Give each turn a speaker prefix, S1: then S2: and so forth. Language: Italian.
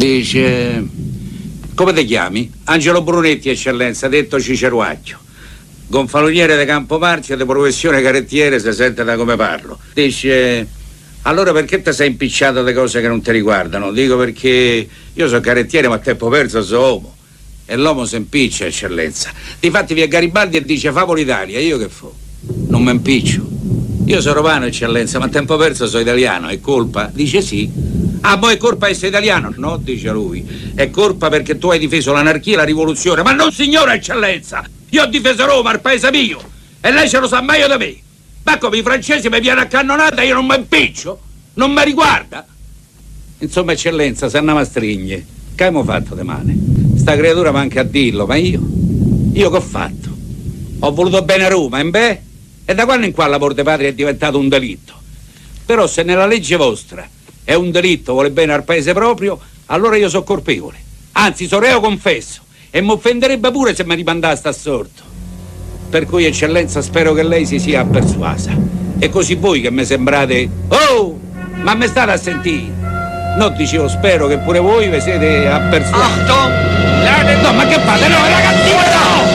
S1: Dice... Come ti chiami? Angelo Brunetti, eccellenza, detto Ciceruacchio. Gonfaloniere di Campomarcio, di professione carettiere, si sente da come parlo. Dice... Allora perché ti sei impicciato di cose che non ti riguardano? Dico perché io sono carettiere, ma a tempo perso sono uomo. E l'uomo si impiccia, eccellenza. Difatti via Garibaldi e dice favolo Italia, io che fo? Non mi impiccio. Io sono romano, eccellenza, ma a tempo perso sono italiano. È colpa? Dice sì. Ah, poi è colpa essere italiano? No, dice lui. È colpa perché tu hai difeso l'anarchia e la rivoluzione. Ma non signora, eccellenza! Io ho difeso Roma, il paese mio. E lei ce lo sa meglio di me. Ma come i francesi mi viene a cannonata e io non mi impiccio? Non mi riguarda? Insomma, eccellenza, se andiamo a strigne, che abbiamo fatto di male? Sta creatura manca a dirlo, ma io che ho fatto? Ho voluto bene a Roma, e da quando in qua l'amor di patria è diventato un delitto? Però se nella legge vostra è un delitto, vuole bene al paese proprio, allora io sono colpevole. Anzi, sono reo confesso, e mi offenderebbe pure se mi rimandaste assorto. Per cui, eccellenza, spero che lei si sia persuasa. E così voi che mi sembrate... Oh! Ma me state a sentire? No, dicevo, spero che pure voi vi siete appersuasi.
S2: Achtung!
S1: No, ma che fate? No, ragazzi, no!